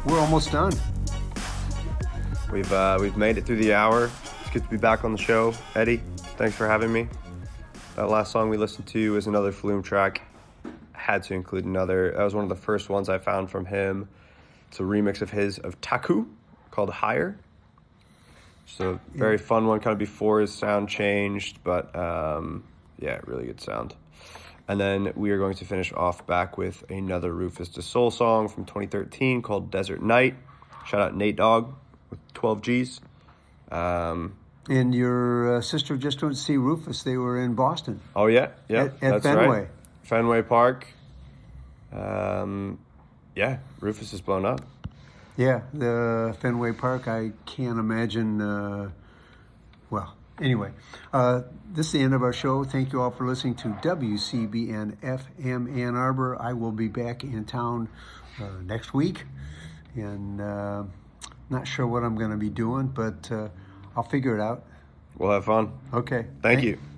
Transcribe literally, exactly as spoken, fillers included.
we're almost done. We've uh, we've made it through the hour. It's good to be back on the show. Eddie, thanks for having me. That last song we listened to is another Flume track. Had to include another. That was one of the first ones I found from him. It's a remix of his of Taku called Higher. So very yeah. fun one, kind of before his sound changed, but um, yeah, really good sound. And then we are going to finish off back with another Rufus Du Sol song from twenty thirteen called Desert Night. Shout out Nate Dogg with twelve G's. Um, and your uh, sister just went to see Rufus. They were in Boston. Oh, yeah. Yeah, at, at that's Fenway. Right. Fenway Park. Um, yeah, Rufus is blown up. Yeah, the Fenway Park, I can't imagine. Uh, well, anyway, uh, this is the end of our show. Thank you all for listening to W C B N F M Ann Arbor. I will be back in town uh, next week, and uh, not sure what I'm going to be doing, but uh, I'll figure it out. We'll have fun. Okay. Thank, Thank you.